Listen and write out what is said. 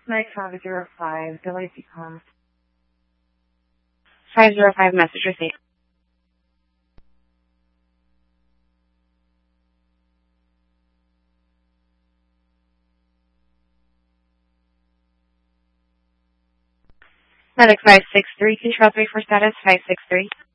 505, delay become 505 message received. Medic 563, control 3 for status 563.